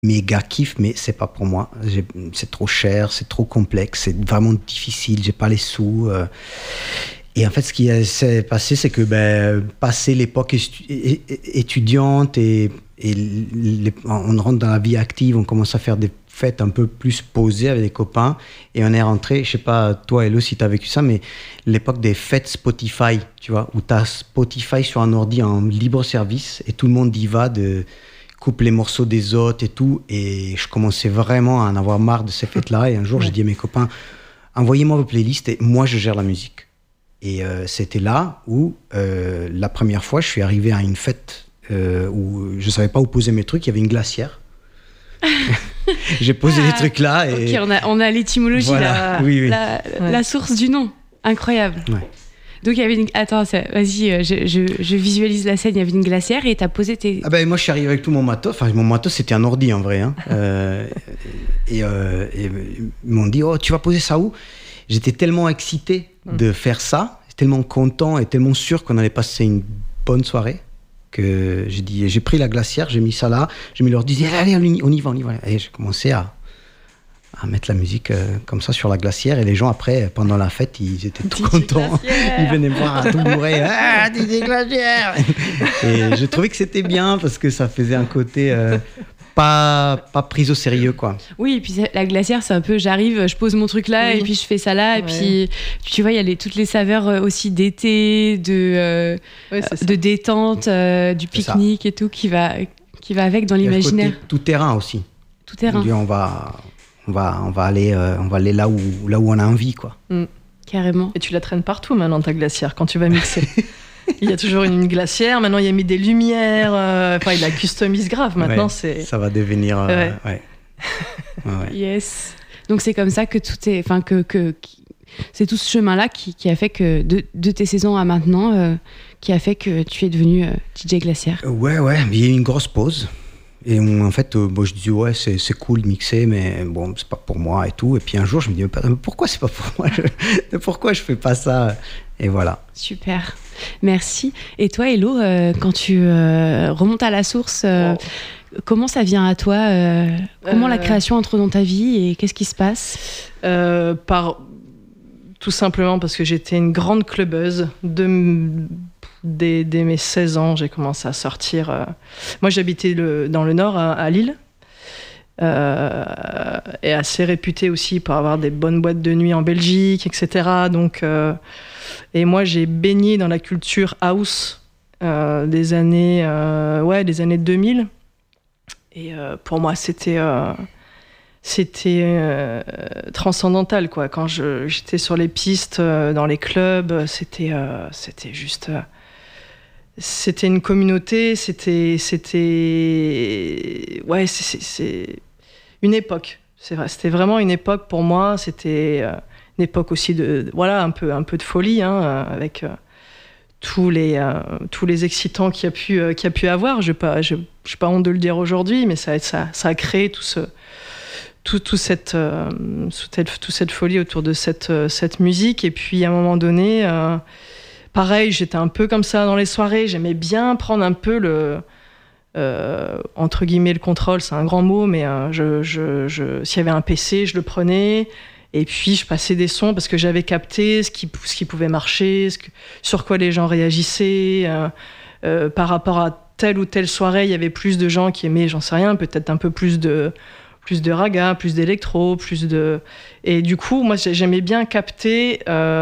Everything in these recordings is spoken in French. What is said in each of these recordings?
méga kiff, mais c'est pas pour moi. C'est trop cher, c'est trop complexe, c'est vraiment difficile, j'ai pas les sous. Et en fait, ce qui s'est passé, c'est que passé l'époque étudiante et on rentre dans la vie active, on commence à faire des fêtes un peu plus posées avec des copains, et on est rentré, je sais pas toi Hello si t'as vécu ça, mais l'époque des fêtes Spotify, tu vois, où t'as Spotify sur un ordi en libre service et tout le monde y va, coupe les morceaux des autres et tout, et je commençais vraiment à en avoir marre de ces fêtes-là, et un jour j'ai dit à mes copains, envoyez-moi vos playlists et moi je gère la musique. Et c'était là où la première fois je suis arrivé à une fête où je savais pas où poser mes trucs, il y avait une glacière. J'ai posé les trucs là et... Ok, on a l'étymologie, voilà. La source du nom. Incroyable. Ouais. Donc il y avait une... Attends, vas-y, je visualise la scène. Il y avait une glacière et t'as posé tes... Moi je suis arrivé avec tout mon matos. Enfin mon matos c'était un ordi en vrai. Hein. Et ils m'ont dit tu vas poser ça où? J'étais tellement excité de faire ça, tellement content et tellement sûr qu'on allait passer une bonne soirée, que j'ai pris la glacière, j'ai mis ça là, j'ai mis l'ordi, allez, on y va. Et j'ai commencé à mettre la musique comme ça sur la glacière, et les gens après, pendant la fête, ils étaient tout contents. Ils venaient me voir à tout bourré, DJ Glacière. Et je trouvais que c'était bien parce que ça faisait un côté pas prise au sérieux, quoi. Oui, et puis la glacière, c'est un peu, j'arrive, je pose mon truc là, et puis je fais ça là, et puis tu vois, il y a toutes les saveurs aussi d'été, de détente, du pique-nique et tout qui va avec dans l'imaginaire. Le côté tout terrain aussi. Tout terrain. On va aller là où on a envie, quoi. Carrément. Et tu la traînes partout maintenant, ta glacière, quand tu vas mixer. Il y a toujours une glacière. Maintenant, il y a mis des lumières. Il la customise grave. Maintenant, ça va devenir... Yes. Donc, c'est comme ça que tout est... Enfin, que c'est tout ce chemin-là qui a fait que, de tes saisons à maintenant, qui a fait que tu es devenu DJ Glacière. Ouais. Il y a eu une grosse pause. Et en fait, je dis c'est cool de mixer, mais bon, c'est pas pour moi et tout. Et puis un jour, je me dis, mais pourquoi c'est pas pour moi? Pourquoi je fais pas ça? Et voilà. Super. Merci. Et toi, Hello, quand tu remontes à la source, comment ça vient à toi? Comment la création entre dans ta vie et qu'est-ce qui se passe? Tout simplement parce que j'étais une grande clubbeuse. Dès mes 16 ans, j'ai commencé à sortir. Moi, j'habitais dans le Nord, à Lille. Et assez réputée aussi pour avoir des bonnes boîtes de nuit en Belgique, etc. Donc... Et moi, j'ai baigné dans la culture house des années 2000. Et pour moi, c'était transcendantal, quoi. Quand j'étais sur les pistes, dans les clubs, c'était juste... c'était une communauté, c'est une époque. C'est vrai, c'était vraiment une époque pour moi. C'était... une époque aussi de un peu de folie, hein, avec tous les excitants qu'il y a pu avoir. Je n'ai pas honte de le dire aujourd'hui, mais ça a créé toute cette folie autour de cette musique. Et puis à un moment donné, pareil, j'étais un peu comme ça dans les soirées. J'aimais bien prendre un peu entre guillemets le contrôle, c'est un grand mot, mais s'il y avait un PC, je le prenais. Et puis, je passais des sons parce que j'avais capté ce qui pouvait marcher, sur quoi les gens réagissaient. Par rapport à telle ou telle soirée, il y avait plus de gens qui aimaient, j'en sais rien, peut-être un peu plus de raga, plus d'électro, Et du coup, moi, j'aime bien capter.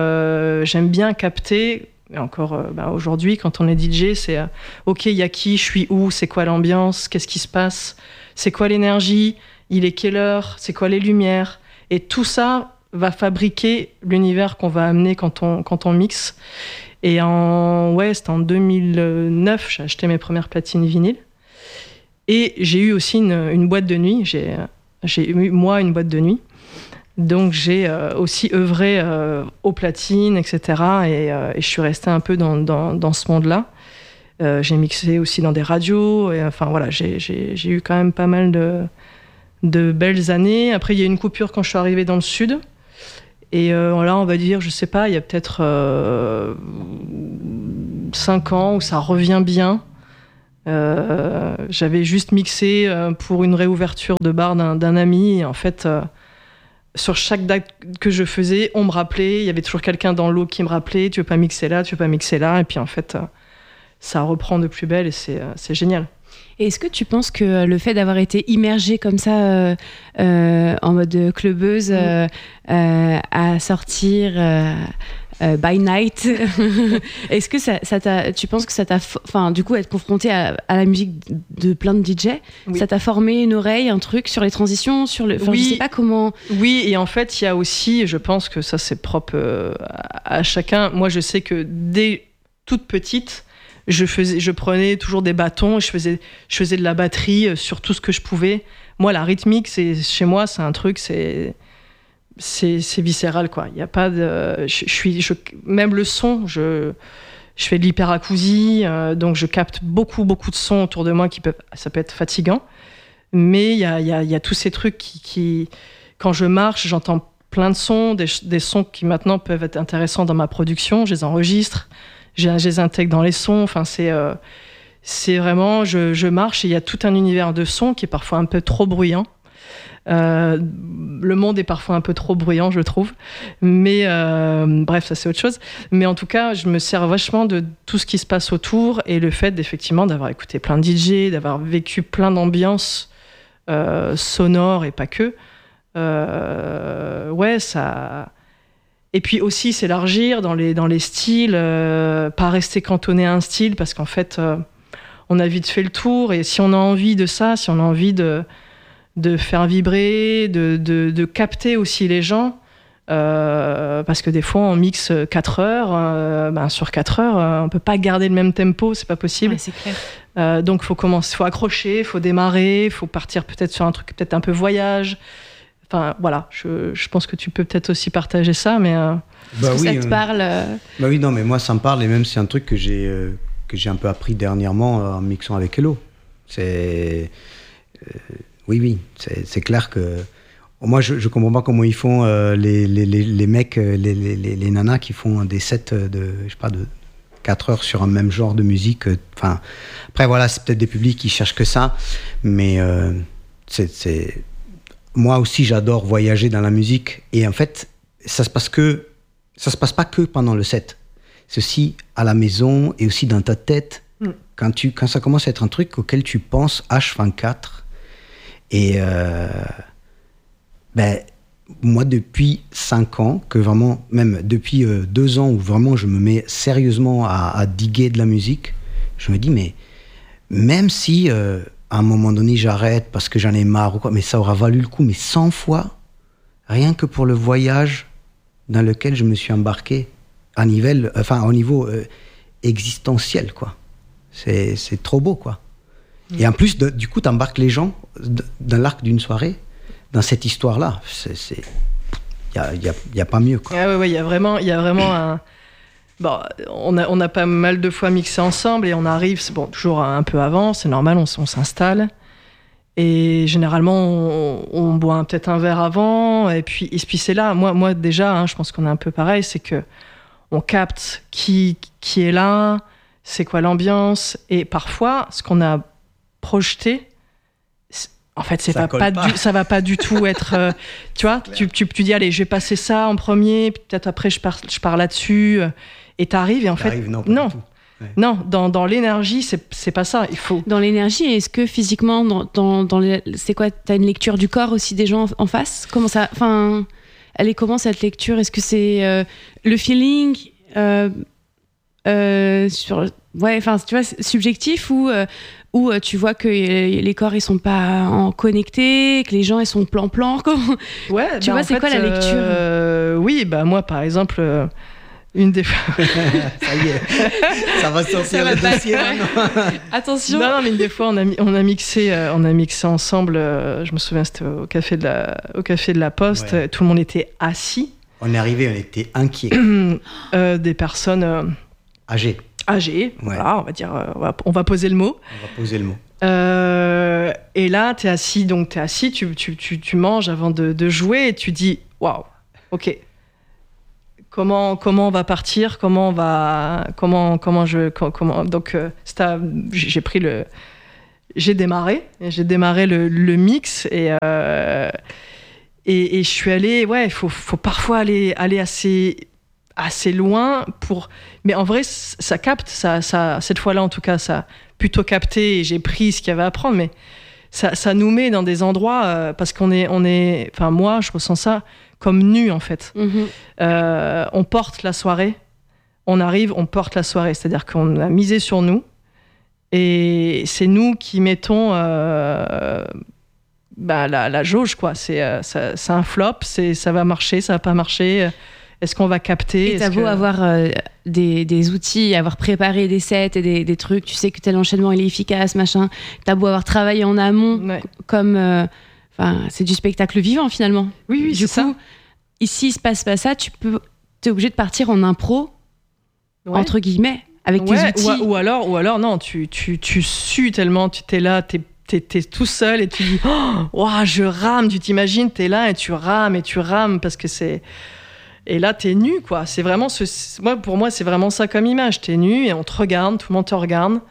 Et encore aujourd'hui, quand on est DJ, c'est OK, il y a qui, je suis où, c'est quoi l'ambiance, qu'est-ce qui se passe, c'est quoi l'énergie, il est quelle heure, c'est quoi les lumières. Et tout ça va fabriquer l'univers qu'on va amener quand on mixe. Et c'était en 2009, j'ai acheté mes premières platines vinyles. Et j'ai eu aussi une boîte de nuit. J'ai eu, moi, une boîte de nuit. Donc, j'ai aussi œuvré aux platines, etc. Et je suis restée un peu dans ce monde-là. J'ai mixé aussi dans des radios. Et, j'ai eu quand même pas mal de belles années. Après, il y a eu une coupure quand je suis arrivée dans le sud. Et là, on va dire, je sais pas, il y a peut-être 5 ans où ça revient bien. J'avais juste mixé pour une réouverture de bar d'un ami. Et en fait, sur chaque date que je faisais, on me rappelait. Il y avait toujours quelqu'un dans l'eau qui me rappelait. Tu veux pas mixer là, tu veux pas mixer là. Et puis en fait, ça reprend de plus belle et c'est génial. Et est-ce que tu penses que le fait d'avoir été immergée comme ça en mode clubeuse à sortir by night, est-ce que tu penses que ça t'a, enfin du coup être confrontée à la musique de plein de DJ, ça t'a formé une oreille, un truc sur les transitions, sur le, je sais pas comment. Oui, et en fait il y a aussi, je pense que ça c'est propre à chacun. Moi je sais que dès toute petite, je prenais toujours des bâtons et je faisais de la batterie sur tout ce que je pouvais. Moi, la rythmique, chez moi, c'est un truc, c'est viscéral, quoi. Il y a pas de, même le son, je fais de l'hyperacousie, donc je capte beaucoup de sons autour de moi ça peut être fatigant. Mais il y a tous ces trucs qui quand je marche, j'entends plein de sons, des sons qui maintenant peuvent être intéressants dans ma production. Je les enregistre. Je les intègre dans les sons. Enfin, c'est vraiment, je marche et il y a tout un univers de sons qui est parfois un peu trop bruyant. Le monde est parfois un peu trop bruyant, je trouve. Mais bref, ça c'est autre chose. Mais en tout cas, je me sers vachement de tout ce qui se passe autour et le fait effectivement d'avoir écouté plein de DJ, d'avoir vécu plein d'ambiances sonores et pas que. Ouais, ça. Et puis aussi s'élargir dans les styles, pas rester cantonné à un style, parce qu'en fait, on a vite fait le tour. Et si on a envie de ça, si on a envie de faire vibrer, de capter aussi les gens, parce que des fois, on mixe 4 heures, sur 4 heures, on peut pas garder le même tempo, c'est pas possible. Ouais, c'est clair. Donc, faut accrocher, faut démarrer, faut partir peut-être sur un truc peut-être un peu voyage. Enfin, voilà, je pense que tu peux peut-être aussi partager ça, mais... Est-ce que ça te parle Bah oui, non, mais moi, ça me parle, et même c'est un truc que j'ai un peu appris dernièrement en mixant avec Hello. Oui, c'est clair que... Moi, je comprends pas comment ils font les mecs, les nanas qui font des sets de 4 heures sur un même genre de musique. Enfin, après, voilà, c'est peut-être des publics qui cherchent que ça, mais c'est... Moi aussi, j'adore voyager dans la musique. Et en fait, ça se passe pas que pendant le set. C'est aussi à la maison et aussi dans ta tête. Quand ça commence à être un truc auquel tu penses H24. Et moi, depuis 5 ans, que vraiment, même depuis 2 ans où vraiment je me mets sérieusement à diguer de la musique, je me dis, mais même si... à un moment donné, j'arrête parce que j'en ai marre ou quoi, mais ça aura valu le coup, mais 100 fois, rien que pour le voyage dans lequel je me suis embarqué au niveau existentiel, quoi. C'est trop beau, quoi. Et en plus, du coup, t'embarques les gens dans l'arc d'une soirée, dans cette histoire-là. Il y a pas mieux, quoi. Ah ouais, il y a vraiment un... Bon, on a pas mal de fois mixé ensemble et on arrive, toujours un peu avant, c'est normal, on s'installe. Et généralement, on boit peut-être un verre avant, et puis c'est là. Moi déjà, je pense qu'on est un peu pareil, c'est que on capte qui est là, c'est quoi l'ambiance, et parfois, ce qu'on a projeté, en fait, ça va pas du tout être... tu vois, tu dis, allez, je vais passer ça en premier, puis peut-être après, je pars là-dessus... Et t'arrives et en fait non. Ouais. Non, dans l'énergie, c'est pas ça. Il faut. Dans l'énergie, est-ce que physiquement, c'est quoi? T'as une lecture du corps aussi des gens en face? Comment ça? Enfin, elle est comment cette lecture? Est-ce que c'est le feeling tu vois, subjectif ou tu vois que les corps ils sont pas connectés, que les gens ils sont plan-plan? Ouais. Tu vois, c'est quoi la lecture? Oui, moi par exemple. Une des fois. Ça y est, ça va sortir le dossier. Attention. Non, mais une des fois, on a mixé ensemble. Je me souviens, c'était au café de la Poste. Ouais. Tout le monde était assis. On est arrivé, on était inquiets. Des personnes âgées. Ouais. Voilà, on va dire. On va poser le mot. Et là, t'es assis, tu manges avant de jouer et tu dis, waouh, ok. comment on va partir, donc j'ai démarré le mix et je suis allée, il faut parfois aller assez loin mais en vrai ça capte, ça cette fois-là en tout cas ça a plutôt capté et j'ai pris ce qu'il y avait à prendre, mais ça nous met dans des endroits parce qu'on est enfin moi je ressens ça comme nu en fait. On porte la soirée, on arrive, on porte la soirée, c'est-à-dire qu'on a misé sur nous et c'est nous qui mettons la jauge quoi. C'est un flop, ça va marcher, ça va pas marcher. Est-ce qu'on va capter? Et t'as beau avoir des outils, avoir préparé des sets et des trucs, tu sais que tel enchaînement il est efficace, machin. T'as beau avoir travaillé en amont, comme c'est du spectacle vivant finalement. Oui, du coup, ça. Ici il se passe pas ça, t'es obligé de partir en impro, entre guillemets, avec tes outils. Ou alors non, tu sues tellement, tu t'es là, t'es tout seul et tu dis je rame, tu t'imagines, t'es là et tu rames parce que c'est. Et là, t'es nu, quoi. C'est vraiment pour moi, c'est vraiment ça comme image. T'es nu et on te regarde, tout le monde te regarde.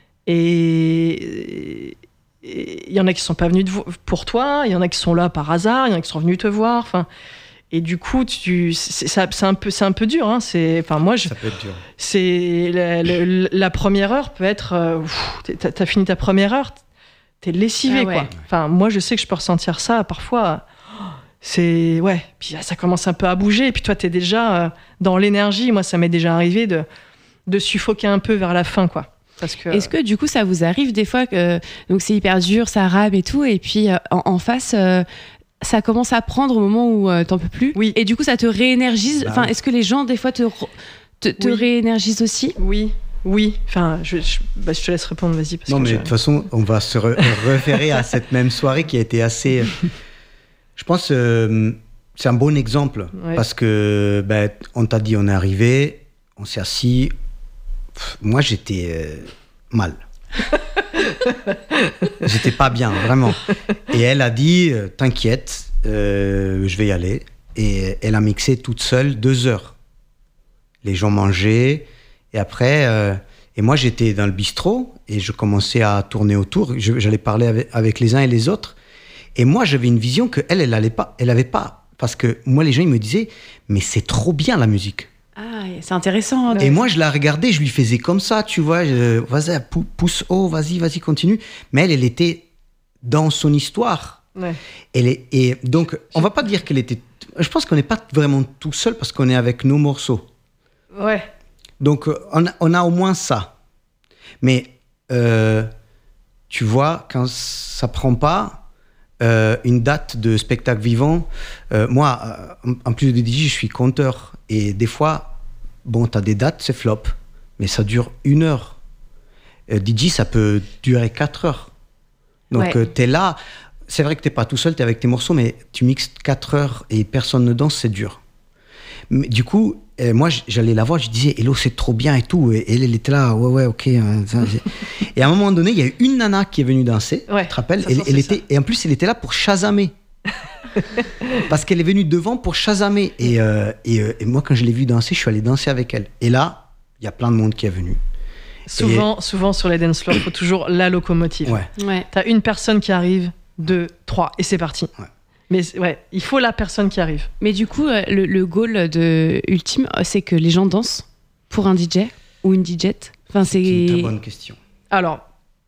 Et il y en a qui sont pas venus pour toi, il y en a qui sont là par hasard, il y en a qui sont venus te voir. Enfin, et du coup, c'est un peu dur. Hein. Ça peut être dur. C'est la première heure peut être. T'as fini ta première heure, t'es lessivé, quoi. Enfin, moi, je sais que je peux ressentir ça parfois. Puis ça commence un peu à bouger et puis toi t'es déjà dans l'énergie. Moi ça m'est déjà arrivé de suffoquer un peu vers la fin quoi. Parce que... Est-ce que du coup ça vous arrive des fois que donc c'est hyper dur, ça rame et tout et puis en face ça commence à prendre au moment où t'en peux plus et du coup ça te réénergise. Enfin, est-ce que les gens des fois te réénergisent aussi? Oui. Enfin, je te laisse répondre, vas-y. Non, mais de toute façon, on va se référer à cette même soirée qui a été assez... Je pense que c'est un bon exemple parce que on t'a dit, on est arrivé, on s'est assis. Moi, j'étais mal. J'étais pas bien, vraiment. Et elle a dit, t'inquiète, je vais y aller. Et elle a mixé toute seule 2 heures. Les gens mangeaient. Et après, et moi, j'étais dans le bistrot et je commençais à tourner autour. J'allais parler avec les uns et les autres. Et moi, j'avais une vision qu'elle avait pas. Parce que moi, les gens, ils me disaient, mais c'est trop bien la musique. Ah, c'est intéressant. Et moi, je la regardais, je lui faisais comme ça, tu vois, vas-y, pousse haut, vas-y, continue. Mais elle était dans son histoire. Ouais. Et donc, on va pas dire qu'elle était... Je pense qu'on n'est pas vraiment tout seul parce qu'on est avec nos morceaux. Ouais. Donc, on a au moins ça. Mais, tu vois, quand ça prend pas... une date de spectacle vivant, moi, en plus de DJ, je suis compteur. Et des fois, t'as des dates, c'est flop, mais ça dure 1 heure. DJ, ça peut durer 4 heures. Donc, t'es là. C'est vrai que t'es pas tout seul, t'es avec tes morceaux, mais tu mixes 4 heures et personne ne danse, c'est dur. Mais du coup, moi, j'allais la voir, je disais, hello, c'est trop bien et tout. Et elle était là, ouais, ok. Et à un moment donné, il y a eu une nana qui est venue danser, tu te rappelles, et en plus, elle était là pour chasamer. Parce qu'elle est venue devant pour chasamer. Et moi, quand je l'ai vue danser, je suis allé danser avec elle. Et là, il y a plein de monde qui est venu. Souvent sur les dance floors, il faut toujours la locomotive. Ouais. T'as une personne qui arrive, 2, 3, et c'est parti. Ouais. Mais il faut la personne qui arrive. Mais du coup, le goal ultime, c'est que les gens dansent pour un DJ ou une DJette. Enfin, c'est une très bonne question. Alors,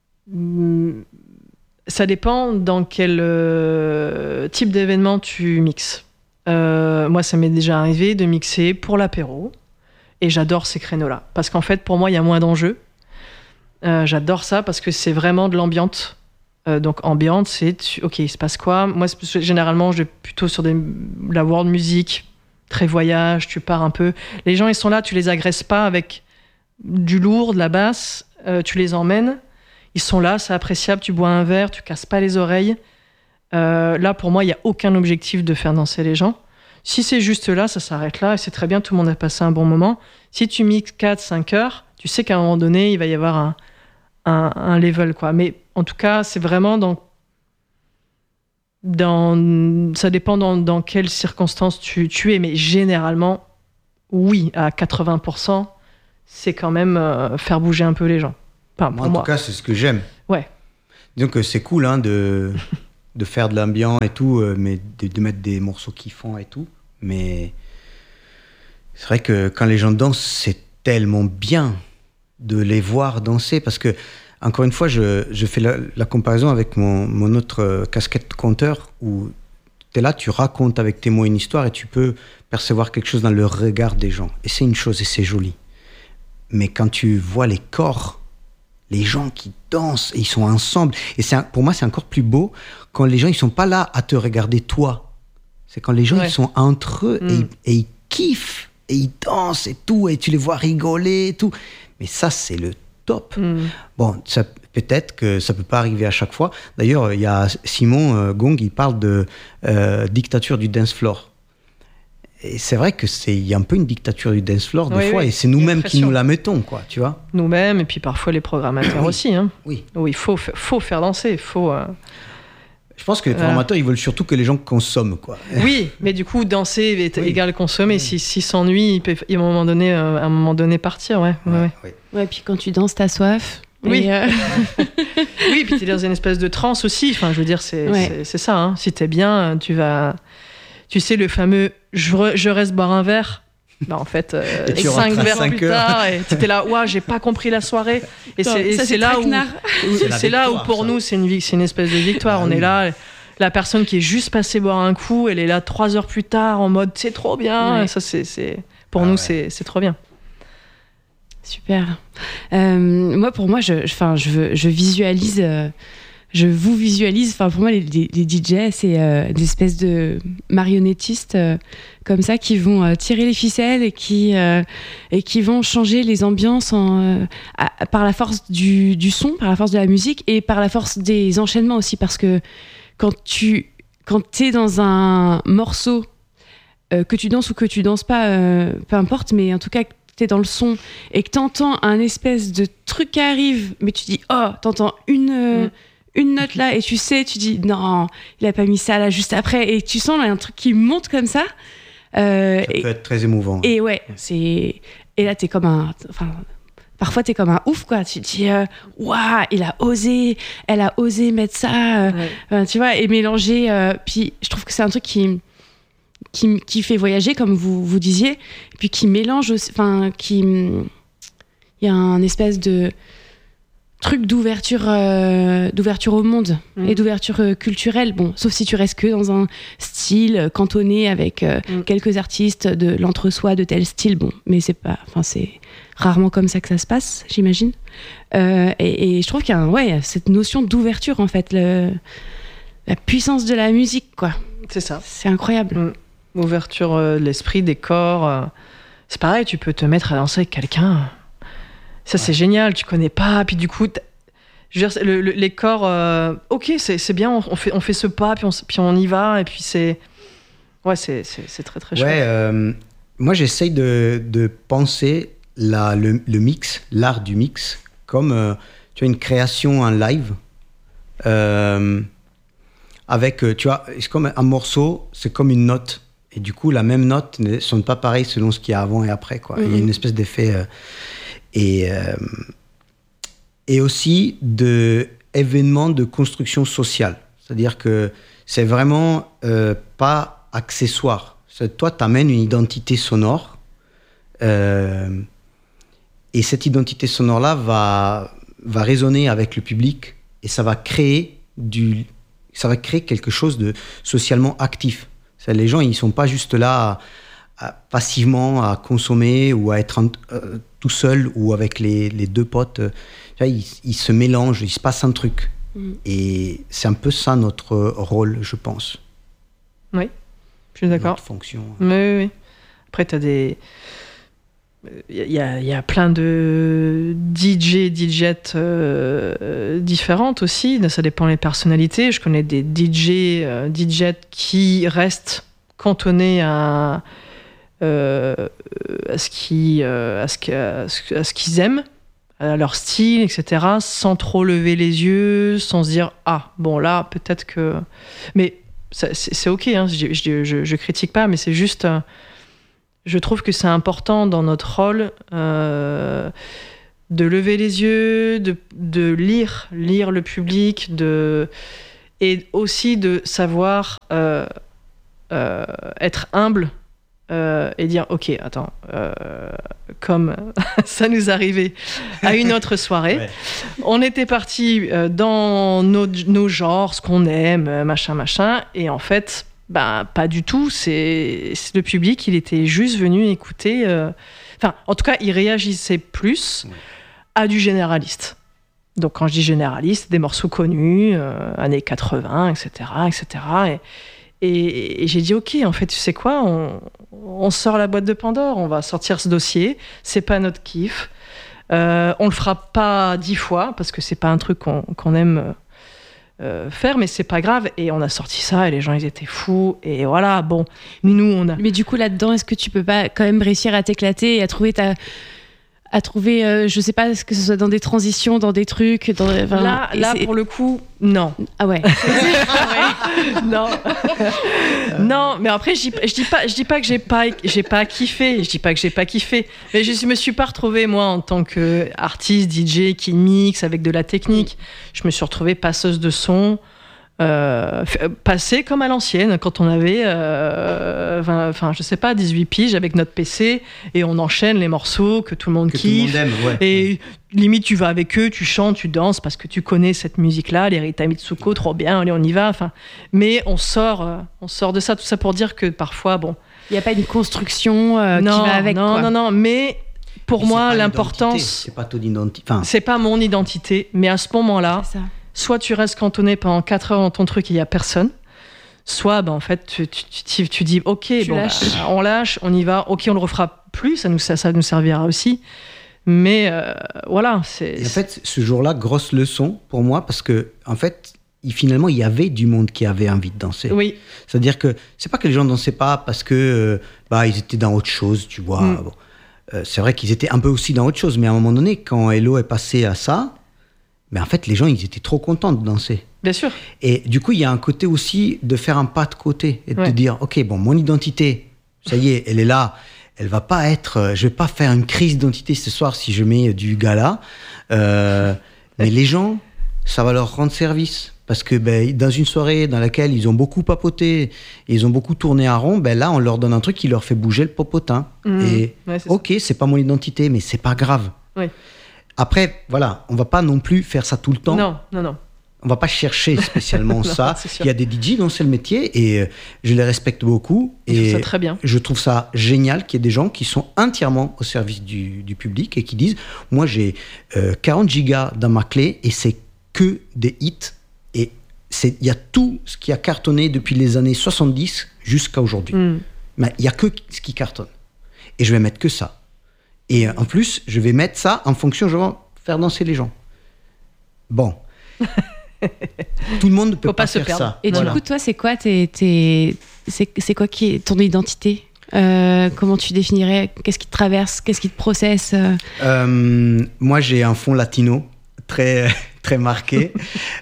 ça dépend dans quel type d'événement tu mixes. Moi, ça m'est déjà arrivé de mixer pour l'apéro. Et j'adore ces créneaux-là. Parce qu'en fait, pour moi, il y a moins d'enjeux. J'adore ça parce que c'est vraiment de l'ambiance. Donc ambiante, ok, il se passe quoi? Moi, généralement, je vais plutôt sur la world music, très voyage, tu pars un peu. Les gens, ils sont là, tu les agresses pas avec du lourd, de la basse, tu les emmènes. Ils sont là, c'est appréciable, tu bois un verre, tu casses pas les oreilles. Là, pour moi, il n'y a aucun objectif de faire danser les gens. Si c'est juste là, ça s'arrête là, et c'est très bien, tout le monde a passé un bon moment. Si tu mixes 4-5 heures, tu sais qu'à un moment donné, il va y avoir un level, quoi. Mais en tout cas, c'est vraiment ça dépend dans quelles circonstances tu es, mais généralement, oui, à 80%, c'est quand même faire bouger un peu les gens. Enfin, moi, en tout cas, c'est ce que j'aime. Ouais. Donc c'est cool de faire de l'ambiance et tout, mais de mettre des morceaux kiffants et tout. Mais c'est vrai que quand les gens dansent, c'est tellement bien de les voir danser, parce que, encore une fois, je fais la comparaison avec mon autre casquette conteur, où tu es là, tu racontes avec tes mots une histoire et tu peux percevoir quelque chose dans le regard des gens. Et c'est une chose et c'est joli. Mais quand tu vois les corps, les gens qui dansent et ils sont ensemble, et pour moi c'est encore plus beau quand les gens ils sont pas là à te regarder toi. C'est quand les gens ils sont entre eux et ils kiffent et ils dansent et tout, et tu les vois rigoler et tout. Mais ça c'est le top. Bon, peut-être que ça peut pas arriver à chaque fois. D'ailleurs, il y a Simon Gong, il parle de dictature du dance floor. Et c'est vrai que il y a un peu une dictature du dance floor des fois, et c'est nous-mêmes qui nous la mettons, quoi, tu vois. Nous-mêmes, et puis parfois les programmateurs aussi. Hein. Oui. Où il faut faire danser, Je pense que les programmateurs, ils veulent surtout que les gens consomment, quoi. Oui, mais du coup, danser égale consommer. S'ils s'ennuient, ils peuvent à un moment donné partir, ouais. Ouais, puis quand tu danses, t'as soif. Oui. Oui, puis t'es dans une espèce de transe aussi. Enfin, je veux dire, c'est ça. Hein. Si t'es bien, tu vas... Tu sais, le fameux « je reste boire un verre ». Bah, en fait, 5 verres plus tard, et tu étais là, j'ai pas compris la soirée. Et c'est là où pour nous, c'est une espèce de victoire. On est là, la personne qui est juste passée boire un coup, elle est là 3 heures plus tard en mode c'est trop bien. Ouais. Ça, pour nous, c'est trop bien. Super. Pour moi, je visualise. Je vous visualise, pour moi les DJ c'est des espèces de marionnettistes comme ça qui vont tirer les ficelles et qui vont changer les ambiances par la force du son, par la force de la musique et par la force des enchaînements aussi, parce que quand t'es dans un morceau, que tu danses ou que tu danses pas, peu importe, mais en tout cas t'es dans le son et que t'entends un espèce de truc qui arrive, mais tu dis t'entends une note là et tu dis non, il a pas mis ça là juste après, et tu sens là un truc qui monte comme ça. Ça peut être très émouvant. Et et là t'es comme parfois t'es comme un ouf, quoi. Tu te dis elle a osé mettre ça, tu vois, et mélanger. Puis je trouve que c'est un truc qui fait voyager, comme vous disiez, et puis qui mélange aussi, il y a un espèce de truc d'ouverture au monde et d'ouverture culturelle. Bon, sauf si tu restes que dans un style cantonné avec quelques artistes de l'entre-soi de tel style. Bon, mais c'est rarement comme ça que ça se passe, j'imagine. Et je trouve qu'il y a cette notion d'ouverture, en fait, la puissance de la musique, quoi. C'est ça. C'est incroyable. Ouverture de l'esprit, des corps. C'est pareil, tu peux te mettre à danser avec quelqu'un. Ça, c'est génial, tu connais pas, puis du coup, je veux dire, les corps, ok, c'est bien, on fait ce pas, puis on y va, et puis c'est très très chouette. Moi, j'essaye de penser le mix, l'art du mix, comme tu as une création en live, avec, tu vois, c'est comme un morceau, c'est comme une note, et du coup, la même note ne sonne pas pareil selon ce qu'il y a avant et après, quoi. Il y a une espèce d'effet... Et aussi d'événements de construction sociale. C'est-à-dire que c'est vraiment pas accessoire. Toi, tu amènes une identité sonore, et cette identité sonore-là va résonner avec le public, et ça va créer quelque chose de socialement actif. Les gens, ils sont pas juste là passivement à consommer ou à être tout seul ou avec les deux potes. Ils se mélangent, il se passe un truc. Et c'est un peu ça notre rôle, je pense. Oui, je suis d'accord. Notre fonction. Oui. Après, t'as des... Il y a plein de DJettes différentes aussi. Ça dépend des personnalités. Je connais des DJettes qui restent cantonnés à ce qu'ils aiment, à leur style, etc., sans trop lever les yeux, sans se dire bon là peut-être que, mais c'est ok, hein, je critique pas, mais c'est juste je trouve que c'est important dans notre rôle de lever les yeux, de lire le public, et aussi de savoir être humble et dire ok, attends, comme ça nous arrivait à une autre soirée, ouais. On était parti dans nos genres, ce qu'on aime, machin, et en fait, pas du tout. C'est le public, il était juste venu écouter. Enfin, en tout cas, il réagissait plus à du généraliste. Donc, quand je dis généraliste, des morceaux connus, années 80, etc., etc. Et j'ai dit, ok, en fait, tu sais quoi, on sort la boîte de Pandore, on va sortir ce dossier, c'est pas notre kiff. On le fera pas 10 fois, parce que c'est pas un truc qu'on aime faire, mais c'est pas grave. Et on a sorti ça, et les gens, ils étaient fous. Et voilà, bon, nous, on a... Mais du coup, là-dedans, est-ce que tu peux pas quand même réussir à t'éclater et à trouver je sais pas, que ce soit dans des transitions, dans des trucs. Là pour le coup, non. Ah ouais. Non. Non, mais après, je dis pas que j'ai pas kiffé. Je dis pas que j'ai pas kiffé. Mais je me suis pas retrouvée, moi, en tant qu'artiste, DJ, qui mixe avec de la technique. Je me suis retrouvée passeuse de son. Passé comme à l'ancienne, quand on avait 18 piges avec notre PC, et on enchaîne les morceaux que tout le monde kiffe. Tout le monde aime, ouais. Et limite, tu vas avec eux, tu chantes, tu danses parce que tu connais cette musique-là, les Rita Mitsuko, trop bien, allez, on y va. Mais on sort de ça, tout ça pour dire que parfois, bon. Il n'y a pas une construction qui va avec. Non, mais pour moi, l'importance. C'est pas ton identité. C'est pas mon identité, mais à ce moment-là. C'est ça. Soit tu restes cantonné pendant 4 heures dans ton truc et il n'y a personne, soit en fait tu dis ok, on lâche, on y va, ok, on le refera plus, ça nous servira aussi, mais voilà. Et en fait, ce jour-là, grosse leçon pour moi, parce que en fait, finalement, il y avait du monde qui avait envie de danser. Oui. C'est-à-dire que c'est pas que les gens ne dansaient pas parce que ils étaient dans autre chose, tu vois. Bon. C'est vrai qu'ils étaient un peu aussi dans autre chose, mais à un moment donné, quand Hello est passé à ça, mais en fait, les gens, ils étaient trop contents de danser. Bien sûr. Et du coup, il y a un côté aussi de faire un pas de côté et de te dire, ok, bon, mon identité, ça y est, elle est là. Elle va pas être... je vais pas faire une crise d'identité ce soir si je mets du gala. Mais les gens, ça va leur rendre service. Parce que dans une soirée dans laquelle ils ont beaucoup papoté, et ils ont beaucoup tourné à rond, là, on leur donne un truc qui leur fait bouger le popotin. Et c'est pas mon identité, mais c'est pas grave. Oui. Après, voilà, on va pas non plus faire ça tout le temps. Non. On va pas chercher spécialement ça. Il y a des DJ dont c'est le métier et je les respecte beaucoup. Je trouve ça très bien. Je trouve ça génial qu'il y ait des gens qui sont entièrement au service du public et qui disent, moi j'ai 40 gigas dans ma clé et c'est que des hits. Et il y a tout ce qui a cartonné depuis les années 70 jusqu'à aujourd'hui. Mais il y a que ce qui cartonne. Et je vais mettre que ça. Et en plus, je vais mettre ça en fonction, je vais faire danser les gens. Bon. Tout le monde ne peut pas faire ça. Et du coup, toi, c'est quoi c'est quoi qui est ton identité ? Comment tu définirais ? Qu'est-ce qui te traverse ? Qu'est-ce qui te processe ? Moi, j'ai un fond latino très, très marqué.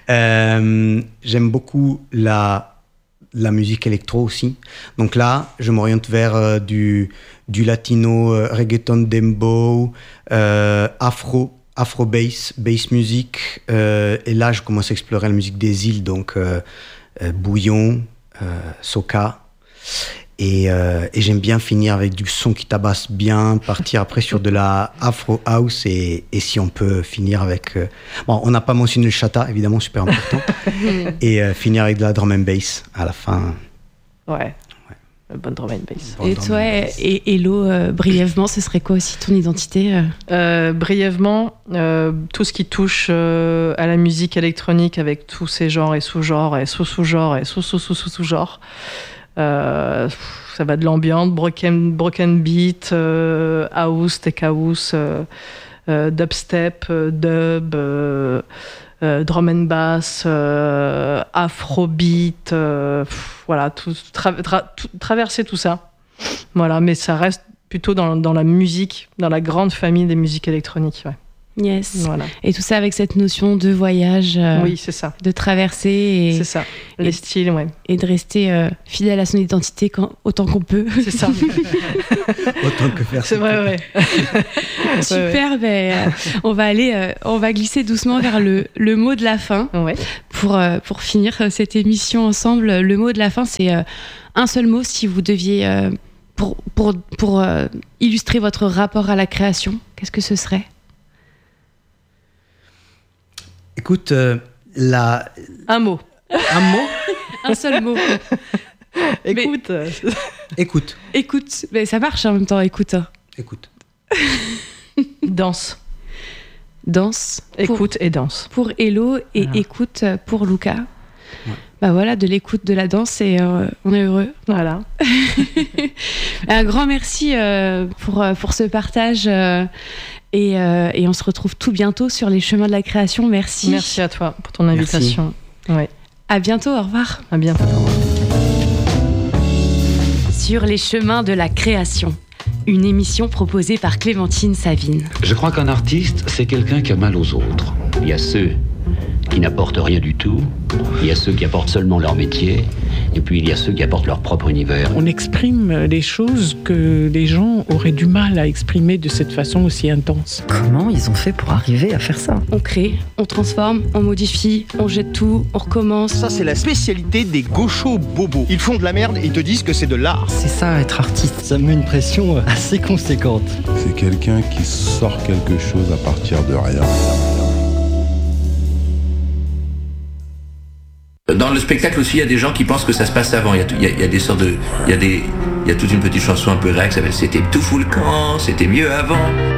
J'aime beaucoup la musique électro aussi. Donc là, je m'oriente vers du latino, reggaeton, dembow, afro bass music. Et là, je commence à explorer la musique des îles, donc bouillon, soca. Et j'aime bien finir avec du son qui tabasse bien, partir après sur de la afro house et si on peut finir avec... on n'a pas mentionné le chata, évidemment, super important. Et finir avec de la drum and bass à la fin. Ouais. Bonne drum and bass. Et toi, et Hello, brièvement, ce serait quoi aussi ton identité ? Brièvement, tout ce qui touche à la musique électronique avec tous ces genres et sous-genres et sous-sous-genres et sous-sous-sous-sous-genres. Ça va de l'ambiance, broken beat, house, tech house, dubstep, dub, drum and bass, afrobeat, voilà, traverser tout ça. Voilà, mais ça reste plutôt dans la musique, dans la grande famille des musiques électroniques. Ouais. Yes. Voilà. Et tout ça avec cette notion de voyage. Oui, c'est ça. De traverser. C'est ça. Les styles, ouais. Et de rester fidèle à son identité autant qu'on peut. C'est ça. Autant que faire. C'est vrai, ouais. Super. Ben, on va glisser doucement vers le mot de la fin. Ouais. Pour finir cette émission ensemble. Le mot de la fin, c'est un seul mot si vous deviez pour illustrer votre rapport à la création. Qu'est-ce que ce serait ? Écoute, un mot. Un mot. Un seul mot. Écoute. Écoute. Écoute. Mais ça marche en même temps, écoute. Écoute. Danse. Danse. Écoute et danse. Pour Hello et écoute pour Luca. Ouais. Bah voilà, de l'écoute, de la danse et on est heureux. Voilà. Un grand merci pour ce partage et on se retrouve tout bientôt sur les chemins de la création. Merci. Merci à toi pour ton invitation. Ouais. À bientôt, au revoir. À bientôt. Sur les chemins de la création. Une émission proposée par Clémentine Savine. Je crois qu'un artiste, c'est quelqu'un qui a mal aux autres. Il y a ceux qui n'apportent rien du tout, il y a ceux qui apportent seulement leur métier, et puis il y a ceux qui apportent leur propre univers. On exprime les choses que les gens auraient du mal à exprimer de cette façon aussi intense. Comment ils ont fait pour arriver à faire ça ? On crée, on transforme, on modifie, on jette tout, on recommence. Ça, c'est la spécialité des gauchos bobos. Ils font de la merde et ils te disent que c'est de l'art. C'est ça, être artiste. Ça me met une pression assez conséquente. C'est quelqu'un qui sort quelque chose à partir de rien. Dans le spectacle aussi, il y a des gens qui pensent que ça se passe avant. Il y a des sortes de, il y a toute une petite chanson un peu réac, ça s'appelle C'était tout fou le camp, c'était mieux avant.